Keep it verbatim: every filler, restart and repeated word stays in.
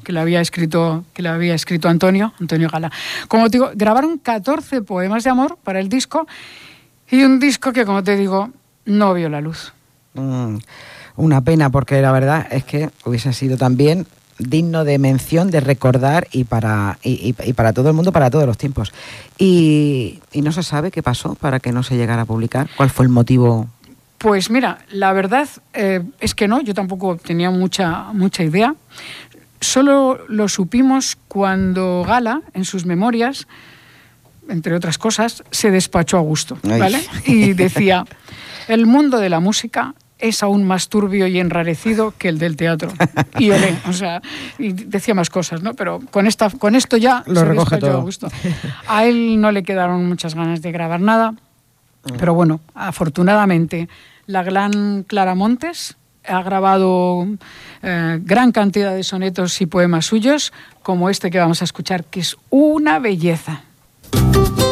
que le había escrito, que le había escrito Antonio, Antonio Gala. Como te digo, grabaron catorce poemas de amor para el disco y un disco que, como te digo, no vio la luz. Mm, una pena, porque la verdad es que hubiese sido también digno de mención, de recordar y para, y, y, y para todo el mundo, para todos los tiempos. Y, y no se sabe qué pasó para que no se llegara a publicar. ¿Cuál fue el motivo? Pues mira, la verdad eh, es que no, yo tampoco tenía mucha, mucha idea. Solo lo supimos cuando Gala, en sus memorias, entre otras cosas, se despachó a gusto, ¿vale? Y decía, el mundo de la música es aún más turbio y enrarecido que el del teatro. Y olé, o sea, y decía más cosas, ¿no? Pero con, esta, con esto ya lo se recoge despachó todo. A gusto. A él no le quedaron muchas ganas de grabar nada, pero bueno, afortunadamente, la gran Clara Montes ha grabado eh, gran cantidad de sonetos y poemas suyos, como este que vamos a escuchar, que es una belleza.